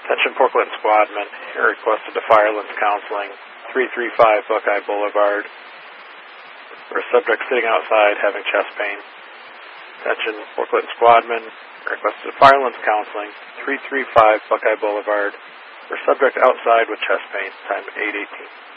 Attention Portland Squadman, you're requested to Firelands Counseling, 335 Buckeye Boulevard, for a subject sitting outside having chest pain. Attention Portland Squadman, you're requested to Firelands Counseling, 335 Buckeye Boulevard, for a subject outside with chest pain, time 8:18.